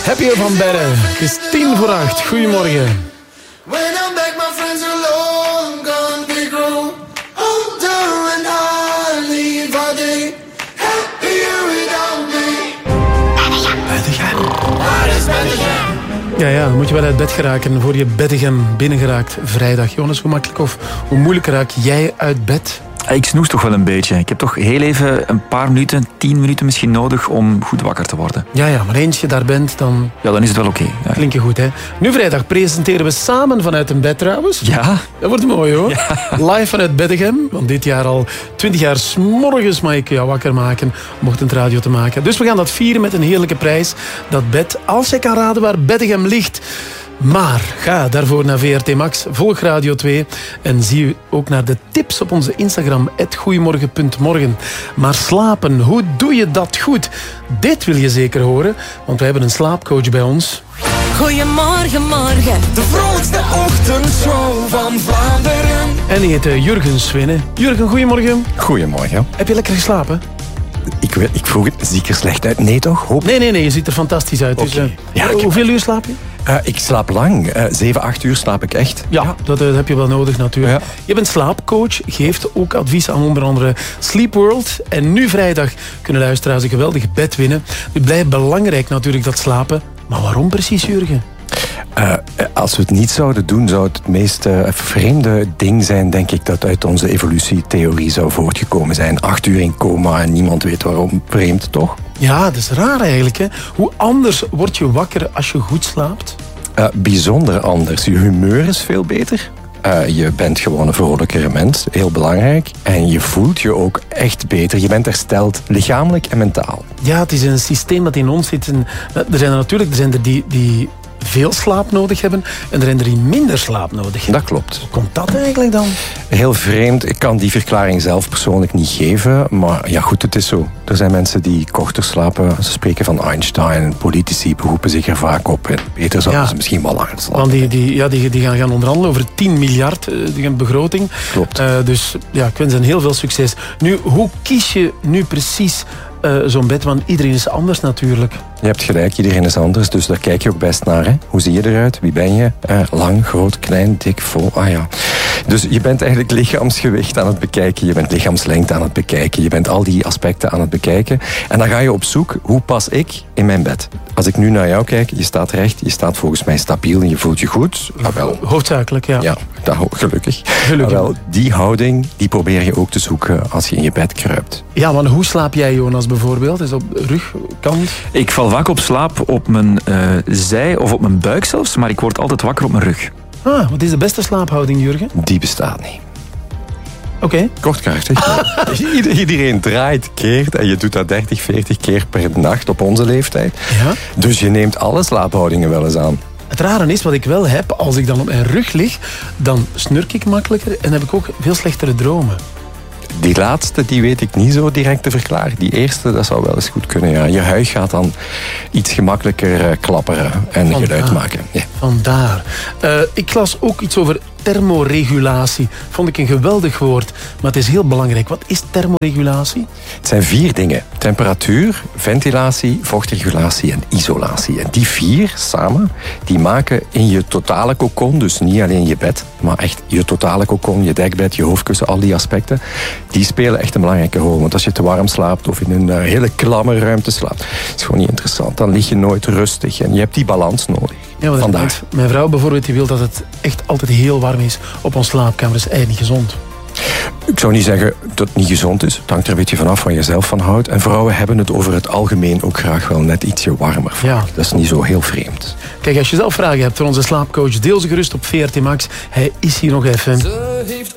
Happier van Berre. Het is 7:50. Goedemorgen. When I'm back, my friends are long gone. They grow older and I leave. Are they happier without me? Waar is Bettegem? Ja, dan moet je wel uit bed geraken voor je Bettegem binnengeraakt vrijdag. Jonas, hoe makkelijk of hoe moeilijk raak jij uit bed? Ik snoes toch wel een beetje. Ik heb toch heel even een paar minuten, 10 minuten misschien nodig om goed wakker te worden. Ja, maar eens je daar bent, dan... Ja, dan is het wel oké. Ja. Klink je goed, hè? Nu vrijdag presenteren we samen vanuit een bed trouwens. Ja. Dat wordt mooi, hoor. Ja. Live vanuit Bettegem. Want dit jaar al 20 jaar 's morgens mag ik jou wakker maken om ochtendradio te maken. Dus we gaan dat vieren met een heerlijke prijs. Dat bed, als je kan raden waar Bettegem ligt... Maar ga daarvoor naar VRT Max, volg Radio 2 en zie u ook naar de tips op onze Instagram, @goeiemorgen.morgen. Maar slapen, hoe doe je dat goed? Dit wil je zeker horen, want we hebben een slaapcoach bij ons. Goeiemorgen, morgen. De vrolijkste ochtendshow van Vlaanderen. En die heet Jurgen Swinnen. Jurgen, goedemorgen. Goedemorgen. Heb je lekker geslapen? Ik vroeg het, zie ik er slecht uit? Nee toch? Hoop. Nee, je ziet er fantastisch uit. Dus, hoeveel uur slaap je? Ik slaap lang. 7-8 uur slaap ik echt. Ja, dat heb je wel nodig natuurlijk. Ja. Je bent slaapcoach, geeft ook advies aan onder andere Sleep World. En nu vrijdag kunnen luisteraars een geweldig bed winnen. Het blijft belangrijk natuurlijk dat slapen. Maar waarom precies, Jurgen? Als we het niet zouden doen, zou het meest vreemde ding zijn, denk ik, dat uit onze evolutietheorie zou voortgekomen zijn. 8 uur in coma en niemand weet waarom. Vreemd, toch? Ja, dat is raar eigenlijk, hè? Hoe anders word je wakker als je goed slaapt? Bijzonder anders. Je humeur is veel beter. Je bent gewoon een vrolijkere mens, heel belangrijk. En je voelt je ook echt beter. Je bent hersteld, lichamelijk en mentaal. Ja, het is een systeem dat in ons zit. Er zijn er die veel slaap nodig hebben en er zijn er die minder slaap nodig hebben. Dat klopt. Hoe komt dat eigenlijk dan? Heel vreemd. Ik kan die verklaring zelf persoonlijk niet geven. Maar ja, goed, het is zo. Er zijn mensen die korter slapen. Ze spreken van Einstein. Politici beroepen zich er vaak op. En beter zouden ze misschien wel langer slapen. Want die gaan onderhandelen over 10 miljard die begroting. Klopt. Dus ja, ik wens hen heel veel succes. Nu, hoe kies je nu precies zo'n bed? Want iedereen is anders natuurlijk. Je hebt gelijk, iedereen is anders, dus daar kijk je ook best naar. Hè? Hoe zie je eruit? Wie ben je? Lang, groot, klein, dik, vol? Ah ja. Dus je bent eigenlijk lichaamsgewicht aan het bekijken. Je bent lichaamslengte aan het bekijken. Je bent al die aspecten aan het bekijken. En dan ga je op zoek, hoe pas ik in mijn bed? Als ik nu naar jou kijk, je staat recht, je staat volgens mij stabiel en je voelt je goed. Ah, wel. Hoofdzakelijk, ja. Ja, gelukkig. Ah, wel, die houding, die probeer je ook te zoeken als je in je bed kruipt. Ja, maar hoe slaap jij, Jonas, bijvoorbeeld? Is dat op rug, kant? Ik val vaak op slaap op mijn zij of op mijn buik zelfs, maar ik word altijd wakker op mijn rug. Wat is de beste slaaphouding, Jurgen? Die bestaat niet. Oké. Kortkrachtig. Iedereen draait, keert en je doet dat 30, 40 keer per nacht op onze leeftijd. Ja? Dus je neemt alle slaaphoudingen wel eens aan. Het rare is, wat ik wel heb, als ik dan op mijn rug lig, dan snurk ik makkelijker en heb ik ook veel slechtere dromen. Die laatste, die weet ik niet zo direct te verklaren. Die eerste, dat zou wel eens goed kunnen, ja. Je huid gaat dan iets gemakkelijker klapperen en geluid maken. Ja. Vandaar. Ik las ook iets over thermoregulatie. Vond ik een geweldig woord, maar het is heel belangrijk. Wat is thermoregulatie? Het zijn 4 dingen. Temperatuur, ventilatie, vochtregulatie en isolatie. En die 4 samen, die maken in je totale cocon, dus niet alleen je bed, maar echt je totale cocon, je dekbed, je hoofdkussen, al die aspecten, die spelen echt een belangrijke rol. Want als je te warm slaapt of in een hele klamme ruimte slaapt, is gewoon niet interessant. Dan lig je nooit rustig en je hebt die balans nodig. Ja, vandaag. Mijn vrouw bijvoorbeeld, die wil dat het echt altijd heel warm is op ons slaapkamer. Dat is eigenlijk niet gezond. Ik zou niet zeggen dat het niet gezond is. Het hangt er een beetje vanaf waar je zelf van houdt. En vrouwen hebben het over het algemeen ook graag wel net ietsje warmer. Ja. Dat is niet zo heel vreemd. Kijk, als je zelf vragen hebt voor onze slaapcoach, deel ze gerust op VRT Max. Hij is hier nog even. Ze heeft